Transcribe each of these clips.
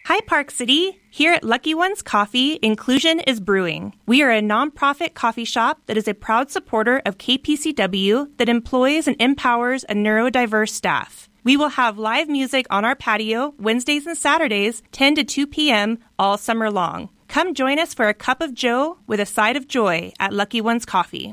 Hi, Park City. Here at Lucky Ones Coffee, inclusion is brewing. We are a nonprofit coffee shop that is a proud supporter of KPCW that employs and empowers a neurodiverse staff. We will have live music on our patio Wednesdays and Saturdays, 10 to 2 p.m. all summer long. Come join us for a cup of joe with a side of joy at Lucky Ones Coffee.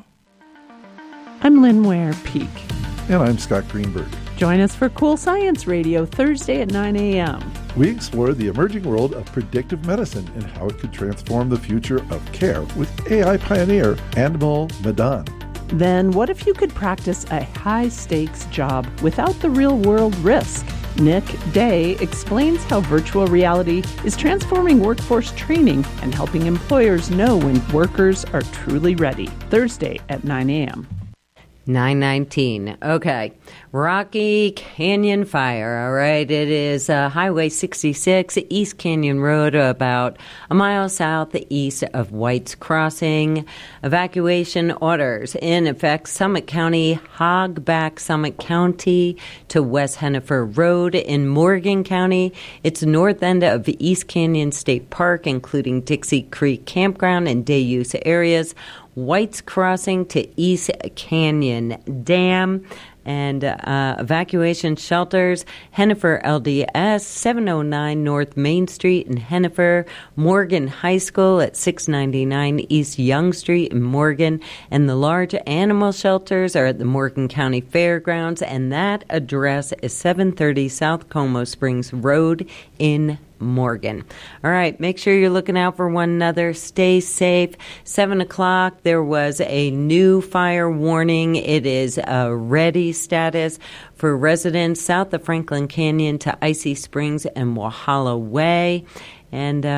I'm Lynn Ware Peak. And I'm Scott Greenberg. Join us for Cool Science Radio Thursday at 9 a.m. We explore the emerging world of predictive medicine and how it could transform the future of care with AI pioneer Anmol Madan. Then what if you could practice a high-stakes job without the real-world risk? Nick Day explains how virtual reality is transforming workforce training and helping employers know when workers are truly ready. Thursday at 9 a.m. 9:19. Okay. Rocky Canyon Fire. All right. It is Highway 66, East Canyon Road, about a mile southeast of White's Crossing. Evacuation orders in effect. Summit County, Hogback Summit County to West Hennifer Road. In Morgan County, it's north end of East Canyon State Park, including Dixie Creek Campground and day use areas. White's Crossing to East Canyon Dam, and evacuation shelters, Hennifer LDS, 709 North Main Street in Hennifer, Morgan High School at 699 East Young Street in Morgan, and the large animal shelters are at the Morgan County Fairgrounds, and that address is 730 South Como Springs Road in Morgan. All right, make sure you're looking out for one another. Stay safe. 7 o'clock, there was a new fire warning. It is a ready status for residents south of Franklin Canyon to Icy Springs and Walhalla Way. And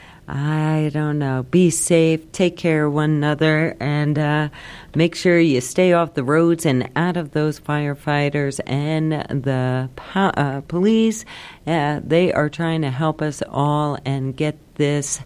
I don't know. Be safe. Take care of one another. And make sure you stay off the roads and out of those firefighters and the police. They are trying to help us all and get this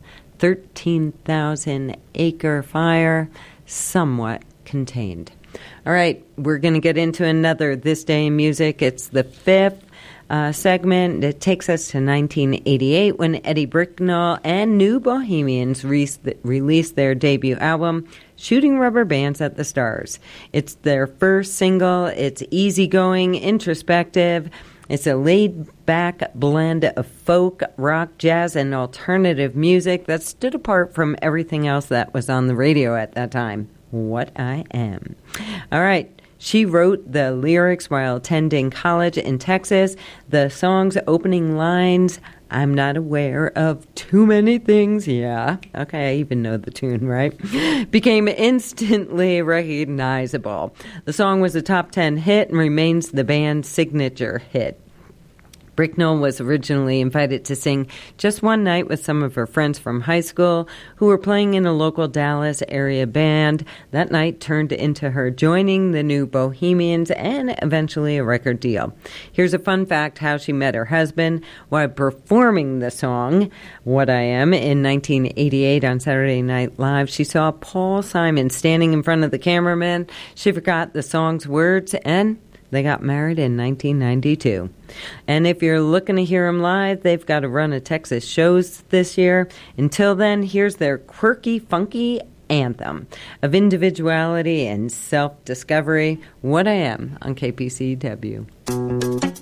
13,000-acre fire somewhat contained. All right. We're going to get into another This Day in Music. It's the fifth segment. It takes us to 1988 when Eddie Bricknell and New Bohemians released their debut album, Shooting Rubber Bands at the Stars. It's their first single. It's easygoing, introspective. It's a laid-back blend of folk, rock, jazz, and alternative music that stood apart from everything else that was on the radio at that time. What I Am. All right. She wrote the lyrics while attending college in Texas. The song's opening lines, I'm not aware of too many things. Yeah, okay, I even know the tune, right? Became instantly recognizable. The song was a top 10 hit and remains the band's signature hit. Bricknell was originally invited to sing just one night with some of her friends from high school who were playing in a local Dallas area band. That night turned into her joining the New Bohemians and eventually a record deal. Here's a fun fact how she met her husband while performing the song, What I Am, in 1988 on Saturday Night Live. She saw Paul Simon standing in front of the cameraman. She forgot the song's words and they got married in 1992. And if you're looking to hear them live, they've got a run of Texas shows this year. Until then, here's their quirky, funky anthem of individuality and self-discovery, What I Am, on KPCW.